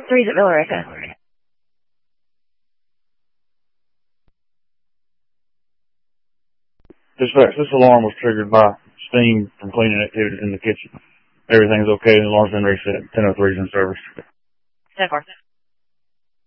3's at Villarica. Dispatch, this alarm was triggered by steam from cleaning activities in the kitchen. Everything's okay. The alarm's been reset. 1003's in service. 10-4.